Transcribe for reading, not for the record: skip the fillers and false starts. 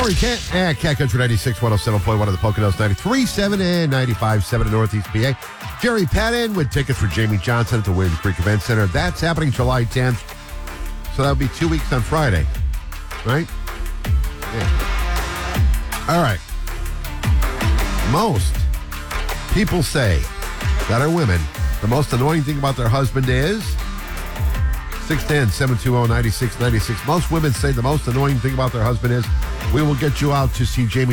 Corey Kent at Cat Country 96, 107.1 of the Poconos, 93.7 and 95.7 in Northeast PA. Jerry Patton with tickets for Jamie Johnson at the Williams Creek Event Center. That's happening July 10th. So that'll be 2 weeks on Friday, right? Yeah. All right. Most people say that are women, the most annoying thing about their husband is 610-720-9696. Most women say the most annoying thing about their husband is, we will get you out to see Jamie